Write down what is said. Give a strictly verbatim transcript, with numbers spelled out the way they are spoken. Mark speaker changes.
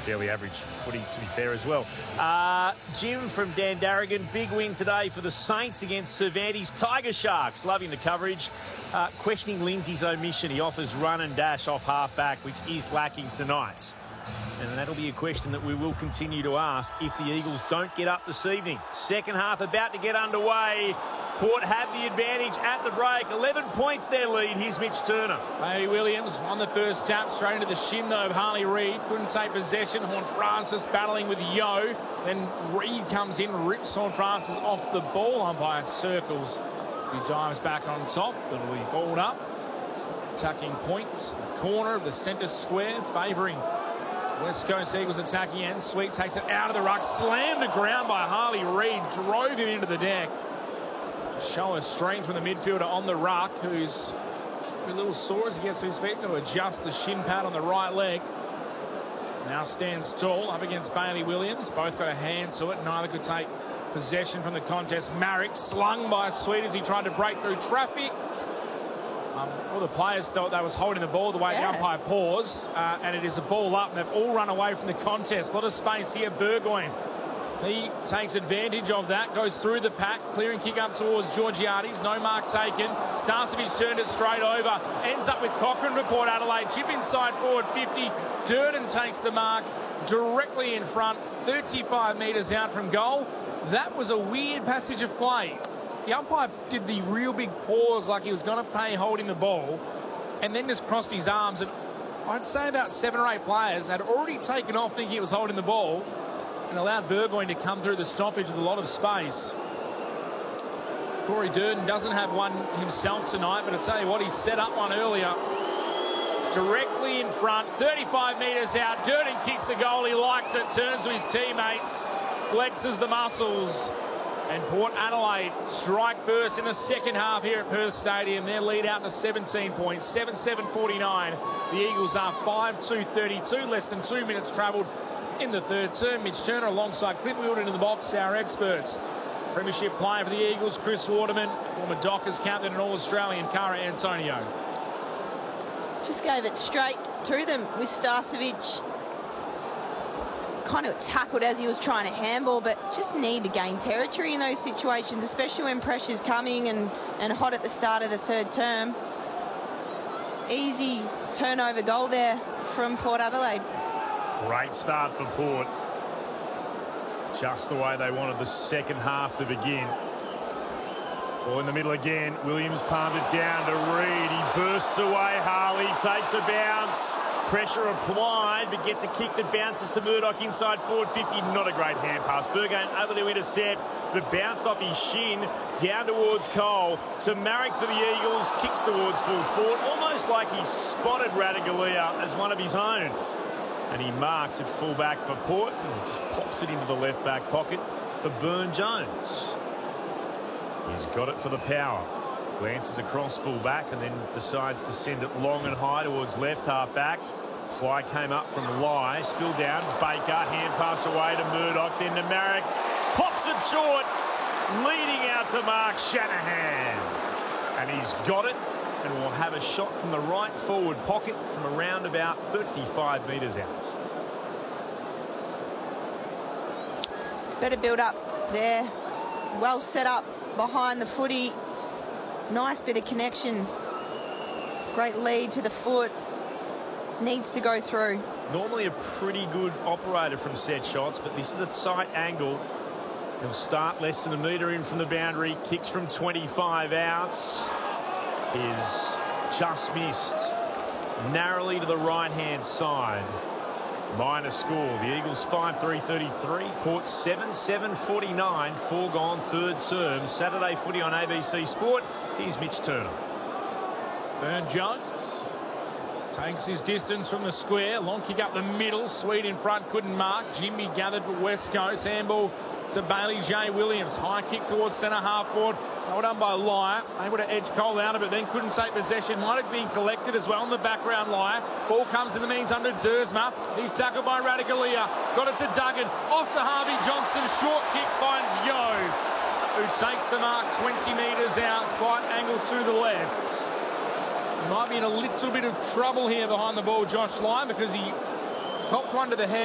Speaker 1: fairly average footy, to be fair, as well. Uh, Jim from Dandaragan, big win today for the Saints against Cervantes Tiger Sharks. Loving the coverage. Uh, questioning Lindsay's omission. He offers run and dash off half-back, which is lacking tonight. And that'll be a question that we will continue to ask if the Eagles don't get up this evening. Second half about to get underway. Port had the advantage at the break. eleven points their lead. Here's Mitch Turner.
Speaker 2: Bailey Williams on the first tap, straight into the shin though of Harley Reid. Couldn't take possession. Horne-Francis battling with Yeo. Then Reid comes in, rips Horne-Francis off the ball. Umpire circles as he dives back on top. It'll be balled up. Attacking points. The corner of the centre square favouring West Coast Eagles attacking end. Sweet takes it out of the ruck. Slammed to ground by Harley Reid. Drove him into the deck. Show of strength from the midfielder on the ruck, who's a little sore as he gets to his feet. Going to adjust the shin pad on the right leg. Now stands tall up against Bailey Williams. Both got a hand to it. Neither could take possession from the contest. Marek slung by Sweet as he tried to break through traffic. Um, all the players thought they was holding the ball the way yeah. the umpire paused. Uh, and it is a ball up, and they've all run away from the contest. A lot of space here. Burgoyne. He takes advantage of that, goes through the pack, clearing kick up towards Georgiades. No mark taken. Starcevich turned it straight over. Ends up with Cochrane for Port Adelaide. Chip inside forward fifty. Durden takes the mark directly in front, thirty-five metres out from goal. That was a weird passage of play. The umpire did the real big pause like he was going to pay holding the ball, and then just crossed his arms. And I'd say about seven or eight players had already taken off thinking he was holding the ball, and allowed Burgoyne to come through the stoppage with a lot of space. Corey Durden doesn't have one himself tonight, but I tell you what, he set up one earlier. Directly in front, thirty-five metres out. Durden kicks the goal, he likes it, turns to his teammates, flexes the muscles. And Port Adelaide strike first in the second half here at Perth Stadium. Their lead out to seventeen points, seven seven forty-nine. The Eagles are five two thirty-two, less than two minutes travelled in the third term. Mitch Turner alongside Clint Wilden in the box, our experts. Premiership player for the Eagles, Chris Waterman, former Dockers captain and All-Australian, Cara Antonio.
Speaker 3: Just gave it straight to them with Starcevich. Kind of tackled as he was trying to handball, but just need to gain territory in those situations, especially when pressure's coming and, and hot at the start of the third term. Easy turnover goal there from Port Adelaide.
Speaker 1: Great start for Port. Just the way they wanted the second half to begin. Ball in the middle again. Williams palmed it down to Reid. He bursts away. Harley takes a bounce. Pressure applied, but gets a kick that bounces to Murdoch inside forward fifty. Not a great hand pass. Burgoyne able to intercept, but bounced off his shin down towards Cole. To Marek for the Eagles. Kicks towards full forward. Almost like he spotted Ratugolea as one of his own. And he marks at full-back for Port and just pops it into the left-back pocket for Byrne-Jones. He's got it for the power. Glances across full-back and then decides to send it long and high towards left half-back. Fly came up from Lai, spilled down. Baker, hand pass away to Murdoch, then to Marek. Pops it short, leading out to Mark Shanahan. And he's got it. And will have a shot from the right forward pocket from around about thirty-five metres out.
Speaker 3: Better build up there. Well set up behind the footy. Nice bit of connection. Great lead to the foot. Needs to go through.
Speaker 1: Normally a pretty good operator from set shots, but this is a tight angle. He'll start less than a metre in from the boundary. Kicks from twenty-five outs. Is just missed narrowly to the right-hand side. Minor score. The Eagles five three thirty-three. Port seven seven forty-nine. Foregone third term. Saturday footy on A B C Sport. Here's Mitch Turner.
Speaker 2: Byrne-Jones takes his distance from the square. Long kick up the middle. Sweet in front. Couldn't mark. Jimmy gathered for West Coast. Handball to Bailey J. Williams. High kick towards centre half board. Well done by Lyer. Able to edge Cole out of it, then couldn't take possession. Might have been collected as well in the background, Lyer. Ball comes in the means under Dersma. He's tackled by Ratugolea. Got it to Duggan. Off to Harvey Johnston. Short kick finds Yeo, who takes the mark twenty metres out. Slight angle to the left. He might be in a little bit of trouble here behind the ball, Josh Lyon, because he copped one to the head.